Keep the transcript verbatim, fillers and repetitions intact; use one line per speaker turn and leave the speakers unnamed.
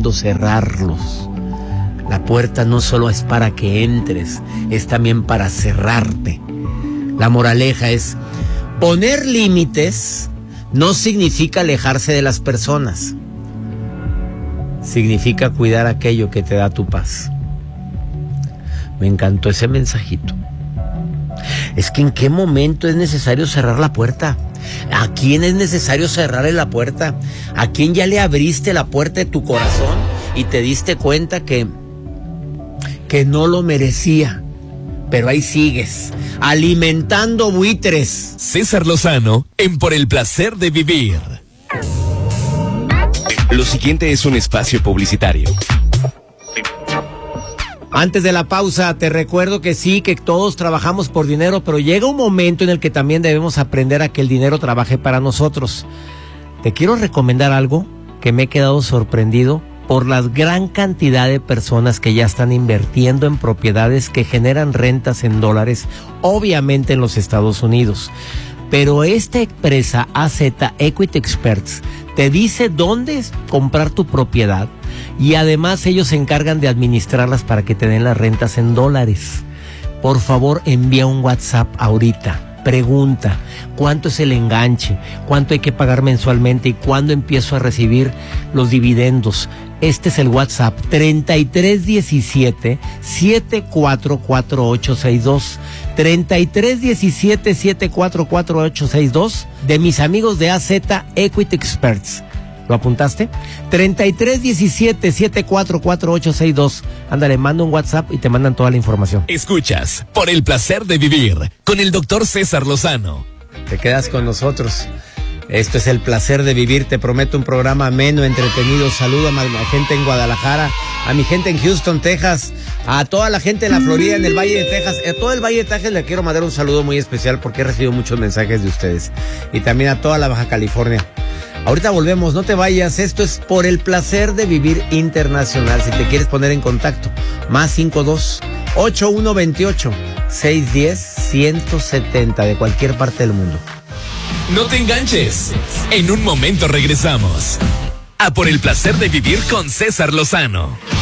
recomiendo cerrarlos. La puerta no solo es para que entres, es también para cerrarte. La moraleja es: poner límites no significa alejarse de las personas. Significa cuidar aquello que te da tu paz. Me encantó ese mensajito. Es que ¿en qué momento es necesario cerrar la puerta? ¿A quién es necesario cerrarle la puerta? ¿A quién ya le abriste la puerta de tu corazón y te diste cuenta que, que no lo merecía? Pero ahí sigues, alimentando buitres.
César Lozano en Por el Placer de Vivir. Lo siguiente es un espacio publicitario.
Antes de la pausa, te recuerdo que sí, que todos trabajamos por dinero, pero llega un momento en el que también debemos aprender a que el dinero trabaje para nosotros. Te quiero recomendar algo que me he quedado sorprendido por la gran cantidad de personas que ya están invirtiendo en propiedades que generan rentas en dólares, obviamente en los Estados Unidos. Pero esta empresa A Z Equity Experts te dice dónde comprar tu propiedad y además ellos se encargan de administrarlas para que te den las rentas en dólares. Por favor, envía un WhatsApp ahorita. Pregunta, ¿cuánto es el enganche? ¿Cuánto hay que pagar mensualmente? ¿Y cuándo empiezo a recibir los dividendos? Este es el WhatsApp, treinta y tres diecisiete, setenta y cuatro cuarenta y ocho sesenta y dos. treinta y tres diecisiete, setenta y cuatro cuarenta y ocho sesenta y dos de mis amigos de A Z Equity Experts. ¿Lo apuntaste? treinta y tres diecisiete, setenta y cuatro cuarenta y ocho sesenta y dos. Ándale, manda un WhatsApp y te mandan toda la información.
Escuchas Por el Placer de Vivir con el doctor César Lozano.
Te quedas con nosotros. Esto es El Placer de Vivir. Te prometo un programa ameno, entretenido. Saludo a mi gente en Guadalajara, a mi gente en Houston, Texas, a toda la gente en la Florida, en el Valle de Texas. A todo el Valle de Texas le quiero mandar un saludo muy especial porque he recibido muchos mensajes de ustedes. Y también a toda la Baja California. Ahorita volvemos, no te vayas. Esto es Por el Placer de Vivir Internacional. Si te quieres poner en contacto, más cincuenta y dos, ochenta y uno veintiocho, seiscientos diez, ciento setenta de cualquier parte del mundo.
No te enganches. En un momento regresamos a Por el Placer de Vivir con César Lozano.